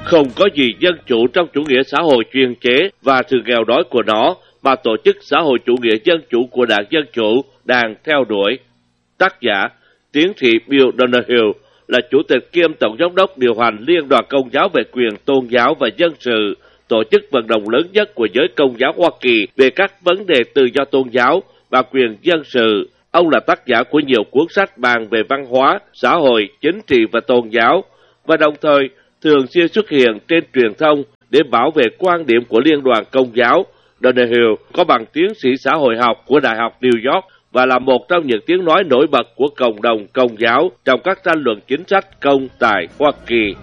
Không có gì dân chủ trong chủ nghĩa xã hội chuyên chế và sự nghèo đói của nó mà tổ chức xã hội chủ nghĩa dân chủ của Đảng Dân Chủ đang theo đuổi. Tác giả tiến sĩ Bill Donohue là chủ tịch kiêm tổng giám đốc điều hành Liên đoàn Công giáo về quyền tôn giáo và dân sự, tổ chức vận động lớn nhất của giới Công giáo Hoa Kỳ về các vấn đề tự do tôn giáo và quyền dân sự. Ông là tác giả của nhiều cuốn sách bàn về văn hóa, xã hội, chính trị và tôn giáo, và đồng thời thường xuyên xuất hiện trên truyền thông để bảo vệ quan điểm của Liên đoàn Công giáo. Donohue có bằng tiến sĩ xã hội học của Đại học New York và là một trong những tiếng nói nổi bật của cộng đồng Công giáo trong các tranh luận chính sách công tại Hoa Kỳ.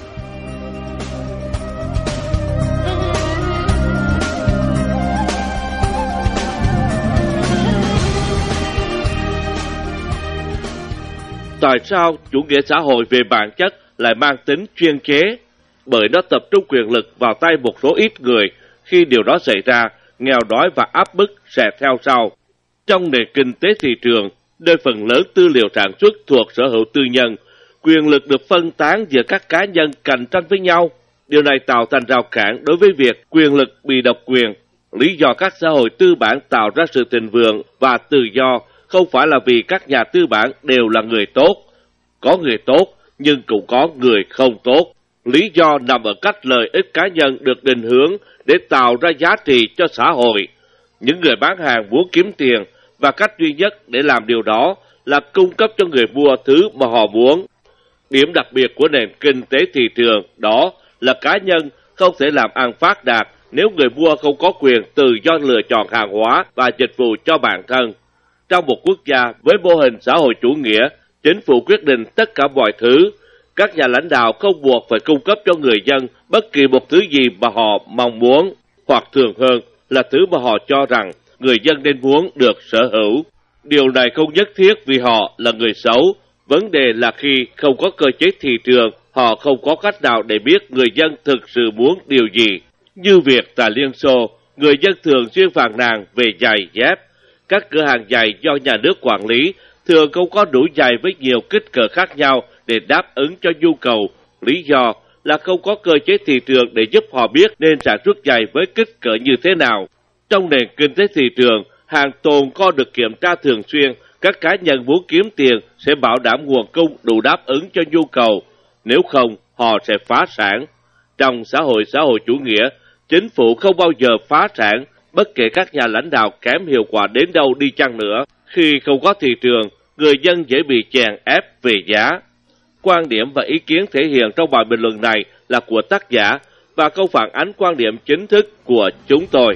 Tại sao chủ nghĩa xã hội về bản chất lại mang tính chuyên chế? Bởi nó tập trung quyền lực vào tay một số ít người. Khi điều đó xảy ra, nghèo đói và áp bức sẽ theo sau. Trong nền kinh tế thị trường, nơi phần lớn tư liệu sản xuất thuộc sở hữu tư nhân, quyền lực được phân tán giữa các cá nhân cạnh tranh với nhau. Điều này tạo thành rào cản đối với việc quyền lực bị độc quyền. Lý do các xã hội tư bản tạo ra sự thịnh vượng và tự do không phải là vì các nhà tư bản đều là người tốt. Có người tốt, nhưng cũng có người không tốt. Lý do nằm ở cách lợi ích cá nhân được định hướng để tạo ra giá trị cho xã hội. Những người bán hàng muốn kiếm tiền, và cách duy nhất để làm điều đó là cung cấp cho người mua thứ mà họ muốn. Điểm đặc biệt của nền kinh tế thị trường đó là cá nhân không thể làm ăn phát đạt nếu người mua không có quyền tự do lựa chọn hàng hóa và dịch vụ cho bản thân. Trong một quốc gia với mô hình xã hội chủ nghĩa, chính phủ quyết định tất cả mọi thứ. Các nhà lãnh đạo không buộc phải cung cấp cho người dân bất kỳ một thứ gì mà họ mong muốn, hoặc thường hơn là thứ mà họ cho rằng người dân nên muốn được sở hữu. Điều này không nhất thiết vì họ là người xấu. Vấn đề là khi không có cơ chế thị trường, họ không có cách nào để biết người dân thực sự muốn điều gì. Như việc tại Liên Xô, người dân thường xuyên phàn nàn về giày dép. Các cửa hàng giày do nhà nước quản lý thường không có đủ giày với nhiều kích cỡ khác nhau để đáp ứng cho nhu cầu. Lý do là không có cơ chế thị trường để giúp họ biết nên sản xuất giày với kích cỡ như thế nào. Trong nền kinh tế thị trường, hàng tồn kho được kiểm tra thường xuyên. Các cá nhân muốn kiếm tiền sẽ bảo đảm nguồn cung đủ đáp ứng cho nhu cầu. Nếu không, họ sẽ phá sản. Trong xã hội chủ nghĩa, chính phủ không bao giờ phá sản, bất kể các nhà lãnh đạo kém hiệu quả đến đâu đi chăng nữa. Khi không có thị trường, người dân dễ bị chèn ép về giá. Quan điểm và ý kiến thể hiện trong bài bình luận này là của tác giả và không phản ánh quan điểm chính thức của chúng tôi.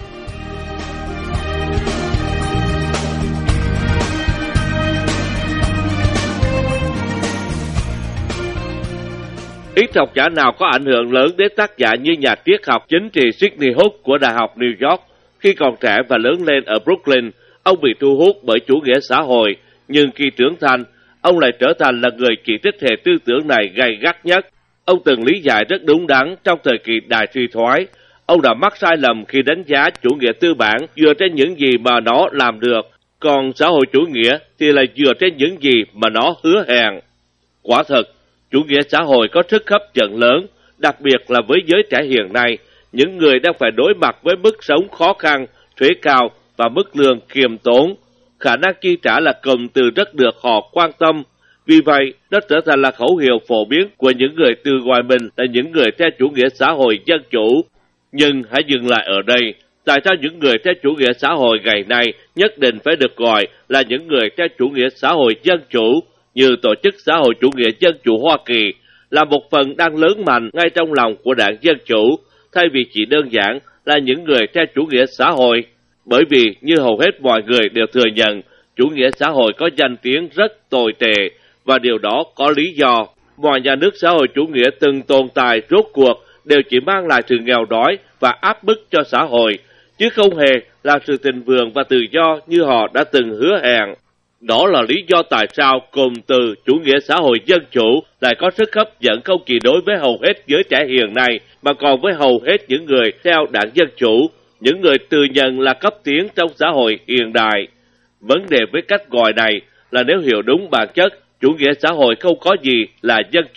Ít học giả nào có ảnh hưởng lớn đến tác giả như nhà triết học chính trị Sidney Hook của Đại học New York. Khi còn trẻ và lớn lên ở Brooklyn, ông bị thu hút bởi chủ nghĩa xã hội, nhưng khi trưởng thành, ông lại trở thành là người chỉ trích hệ tư tưởng này gay gắt nhất. Ông từng lý giải rất đúng đắn trong thời kỳ đại suy thoái. Ông đã mắc sai lầm khi đánh giá chủ nghĩa tư bản dựa trên những gì mà nó làm được, còn xã hội chủ nghĩa thì là dựa trên những gì mà nó hứa hẹn. Quả thật, chủ nghĩa xã hội có sức hấp dẫn lớn, đặc biệt là với giới trẻ hiện nay, những người đang phải đối mặt với mức sống khó khăn, thuế cao và mức lương khiêm tốn. Khả năng chi trả là cụm từ rất được họ quan tâm. Vì vậy, nó trở thành là khẩu hiệu phổ biến của những người tự gọi mình là những người theo chủ nghĩa xã hội dân chủ. Nhưng hãy dừng lại ở đây. Tại sao những người theo chủ nghĩa xã hội ngày nay nhất định phải được gọi là những người theo chủ nghĩa xã hội dân chủ, như Tổ chức Xã hội Chủ nghĩa Dân chủ Hoa Kỳ, là một phần đang lớn mạnh ngay trong lòng của Đảng Dân chủ, thay vì chỉ đơn giản là những người theo chủ nghĩa xã hội? Bởi vì, như hầu hết mọi người đều thừa nhận, chủ nghĩa xã hội có danh tiếng rất tồi tệ, và điều đó có lý do. Mọi nhà nước xã hội chủ nghĩa từng tồn tại rốt cuộc đều chỉ mang lại sự nghèo đói và áp bức cho xã hội, chứ không hề là sự thịnh vượng và tự do như họ đã từng hứa hẹn. Đó là lý do tại sao cụm từ chủ nghĩa xã hội dân chủ lại có sức hấp dẫn không chỉ đối với hầu hết giới trẻ hiện nay, mà còn với hầu hết những người theo Đảng Dân chủ, những người tự nhận là cấp tiến trong xã hội hiện đại. Vấn đề với cách gọi này là nếu hiểu đúng bản chất, chủ nghĩa xã hội không có gì là dân chủ,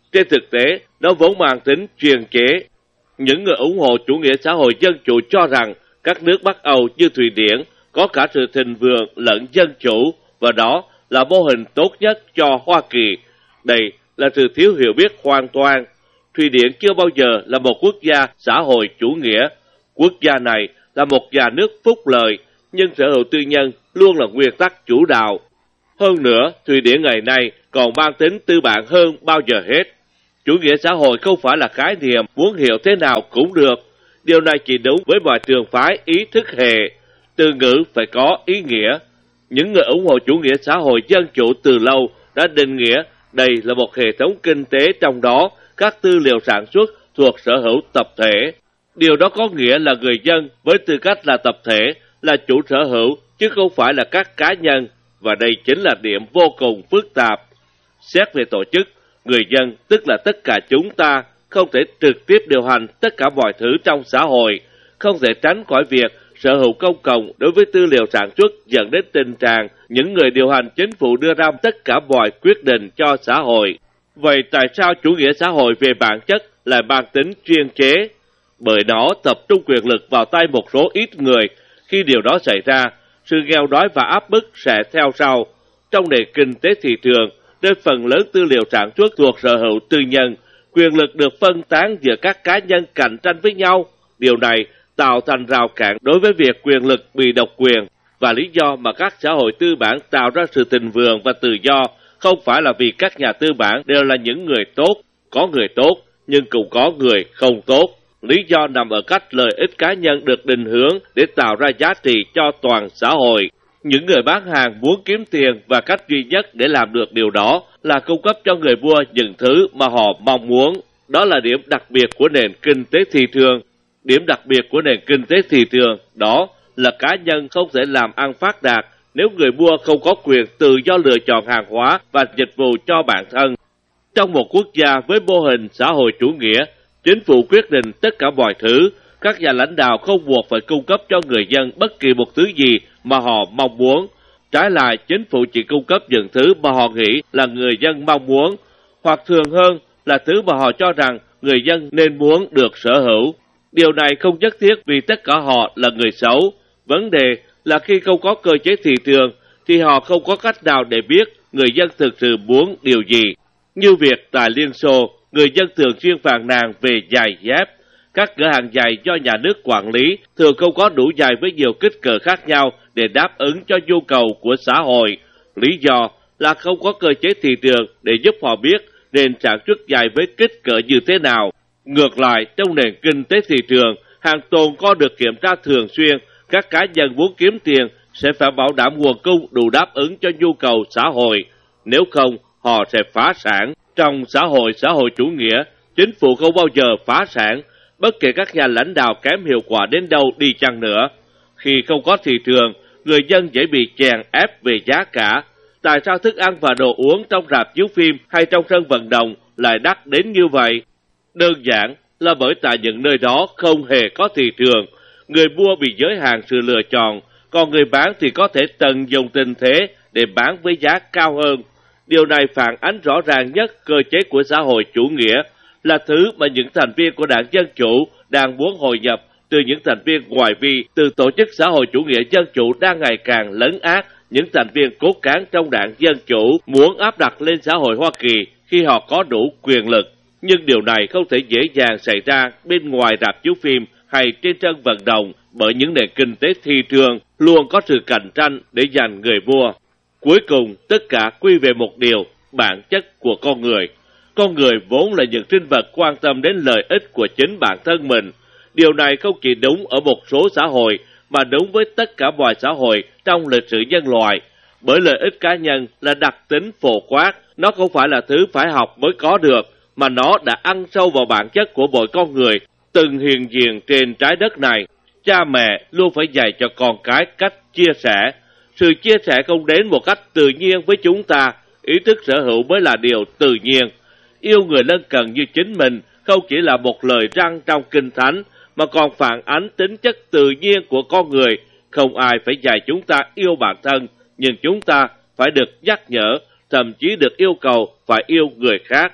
Trên thực tế, nó vốn mang tính chuyên chế. Những người ủng hộ chủ nghĩa xã hội dân chủ cho rằng các nước Bắc Âu như Thụy Điển có cả sự thịnh vượng lẫn dân chủ, và đó là mô hình tốt nhất cho Hoa Kỳ. Đây là sự thiếu hiểu biết hoàn toàn. Thụy Điển chưa bao giờ là một quốc gia xã hội chủ nghĩa. Quốc gia này là một nhà nước phúc lợi, nhưng sở hữu tư nhân luôn là nguyên tắc chủ đạo. Hơn nữa, Thụy Điển ngày nay còn mang tính tư bản hơn bao giờ hết. Chủ nghĩa xã hội không phải là khái niệm muốn hiểu thế nào cũng được. Điều này chỉ đúng với mọi trường phái ý thức hệ. Từ ngữ phải có ý nghĩa. Những người ủng hộ chủ nghĩa xã hội dân chủ từ lâu đã định nghĩa đây là một hệ thống kinh tế, trong đó các tư liệu sản xuất thuộc sở hữu tập thể. Điều đó có nghĩa là người dân với tư cách là tập thể là chủ sở hữu, chứ không phải là các cá nhân, và đây chính là điểm vô cùng phức tạp. Xét về tổ chức, người dân tức là tất cả chúng ta không thể trực tiếp điều hành tất cả mọi thứ trong xã hội, không thể tránh khỏi việc sở hữu công cộng đối với tư liệu sản xuất dẫn đến tình trạng những người điều hành chính phủ đưa ra tất cả mọi quyết định cho xã hội. Vậy tại sao chủ nghĩa xã hội về bản chất lại mang tính chuyên chế? Bởi nó tập trung quyền lực vào tay một số ít người. Khi điều đó xảy ra, sự nghèo đói và áp bức sẽ theo sau. Trong nền kinh tế thị trường, nơi phần lớn tư liệu sản xuất thuộc sở hữu tư nhân, quyền lực được phân tán giữa các cá nhân cạnh tranh với nhau. Điều này tạo thành rào cản đối với việc quyền lực bị độc quyền, và lý do mà các xã hội tư bản tạo ra sự thịnh vượng và tự do không phải là vì các nhà tư bản đều là những người tốt. Có người tốt, nhưng cũng có người không tốt. Lý do nằm ở cách lợi ích cá nhân được định hướng để tạo ra giá trị cho toàn xã hội. Những người bán hàng muốn kiếm tiền, và cách duy nhất để làm được điều đó là cung cấp cho người mua những thứ mà họ mong muốn. Đó là điểm đặc biệt của nền kinh tế thị trường. Điểm đặc biệt của nền kinh tế thị trường đó là cá nhân không thể làm ăn phát đạt nếu người mua không có quyền tự do lựa chọn hàng hóa và dịch vụ cho bản thân. Trong một quốc gia với mô hình xã hội chủ nghĩa, chính phủ quyết định tất cả mọi thứ. Các nhà lãnh đạo không buộc phải cung cấp cho người dân bất kỳ một thứ gì mà họ mong muốn. Trái lại, chính phủ chỉ cung cấp những thứ mà họ nghĩ là người dân mong muốn, hoặc thường hơn là thứ mà họ cho rằng người dân nên muốn được sở hữu. Điều này không nhất thiết vì tất cả họ là người xấu. Vấn đề là khi không có cơ chế thị trường, thì họ không có cách nào để biết người dân thực sự muốn điều gì. Như việc tại Liên Xô, người dân thường xuyên phàn nàn về giày dép. Các cửa hàng giày do nhà nước quản lý thường không có đủ giày với nhiều kích cỡ khác nhau để đáp ứng cho nhu cầu của xã hội. Lý do là không có cơ chế thị trường để giúp họ biết nên sản xuất giày với kích cỡ như thế nào. Ngược lại, trong nền kinh tế thị trường, hàng tồn kho được kiểm tra thường xuyên. Các cá nhân muốn kiếm tiền sẽ phải bảo đảm nguồn cung đủ đáp ứng cho nhu cầu xã hội. Nếu không, họ sẽ phá sản. Trong xã hội chủ nghĩa, chính phủ không bao giờ phá sản, bất kể các nhà lãnh đạo kém hiệu quả đến đâu đi chăng nữa. Khi không có thị trường, người dân dễ bị chèn ép về giá cả. Tại sao thức ăn và đồ uống trong rạp chiếu phim hay trong sân vận động lại đắt đến như vậy? Đơn giản là bởi tại những nơi đó không hề có thị trường. Người mua bị giới hạn sự lựa chọn, còn người bán thì có thể tận dụng tình thế để bán với giá cao hơn. Điều này phản ánh rõ ràng nhất cơ chế của xã hội chủ nghĩa, là thứ mà những thành viên của đảng Dân Chủ đang muốn hội nhập từ những thành viên ngoại vi từ tổ chức xã hội chủ nghĩa dân chủ đang ngày càng lấn át những thành viên cốt cán trong đảng Dân Chủ muốn áp đặt lên xã hội Hoa Kỳ khi họ có đủ quyền lực. Nhưng điều này không thể dễ dàng xảy ra bên ngoài rạp chiếu phim hay trên sân vận động, bởi những nền kinh tế thị trường luôn có sự cạnh tranh để giành người mua. Cuối cùng, tất cả quy về một điều, bản chất của con người. Con người vốn là những sinh vật quan tâm đến lợi ích của chính bản thân mình. Điều này không chỉ đúng ở một số xã hội, mà đúng với tất cả mọi xã hội trong lịch sử nhân loại. Bởi lợi ích cá nhân là đặc tính phổ quát, nó không phải là thứ phải học mới có được, mà nó đã ăn sâu vào bản chất của mỗi con người từng hiện diện trên trái đất này. Cha mẹ luôn phải dạy cho con cái cách chia sẻ. Sự chia sẻ không đến một cách tự nhiên với chúng ta, ý thức sở hữu mới là điều tự nhiên. Yêu người lân cận như chính mình không chỉ là một lời răn trong Kinh Thánh, mà còn phản ánh tính chất tự nhiên của con người. Không ai phải dạy chúng ta yêu bản thân, nhưng chúng ta phải được nhắc nhở, thậm chí được yêu cầu phải yêu người khác.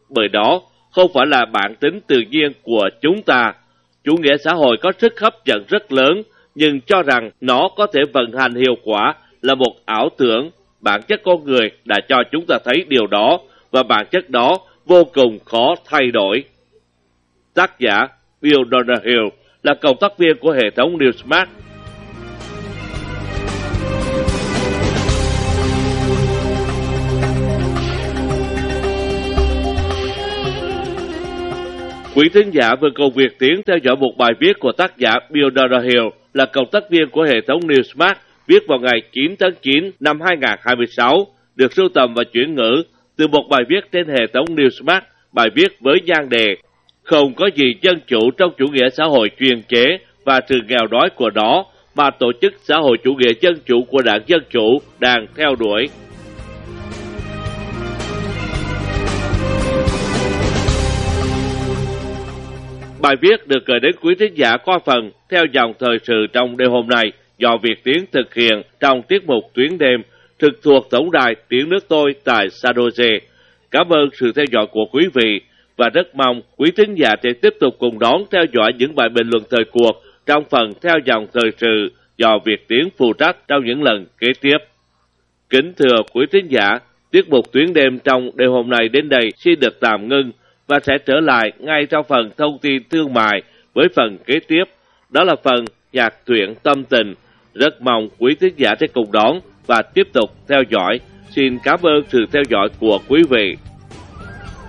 bởi đó không phải là bản tính tự nhiên của chúng ta. Chủ nghĩa xã hội có sức hấp dẫn rất lớn, nhưng cho rằng nó có thể vận hành hiệu quả là một ảo tưởng. Bản chất con người đã cho chúng ta thấy điều đó, và bản chất đó vô cùng khó thay đổi. Tác giả Bill Donohue là cộng tác viên của hệ thống Newsmax. Quý thính giả vừa cùng Việt Tiến theo dõi một bài viết của tác giả Bill Donohue là cộng tác viên của hệ thống Newsmax, viết vào ngày 9 tháng 9 năm 2026, được sưu tầm và chuyển ngữ từ một bài viết trên hệ thống Newsmax. Bài viết với nhan đề "Không có gì dân chủ trong chủ nghĩa xã hội chuyên chế và sự nghèo đói của nó mà tổ chức xã hội chủ nghĩa dân chủ của Đảng Dân Chủ đang theo đuổi." Bài viết được gửi đến quý thính giả qua phần theo dòng thời sự trong đêm hôm nay do Việt Tiến thực hiện trong tiết mục Tuyến Đêm trực thuộc tổng đài Tiếng Nước Tôi tại San Jose. Cảm ơn sự theo dõi của quý vị và rất mong quý thính giả sẽ tiếp tục cùng đón theo dõi những bài bình luận thời cuộc trong phần theo dòng thời sự do Việt Tiến phụ trách trong những lần kế tiếp. Kính thưa quý thính giả, tiết mục Tuyến Đêm trong đêm hôm nay đến đây xin được tạm ngưng và sẽ trở lại ngay trong phần thông tin thương mại với phần kế tiếp, đó là phần nhạc truyện tâm tình. Rất mong quý thính giả sẽ cùng đón và tiếp tục theo dõi. Xin cảm ơn sự theo dõi của quý vị.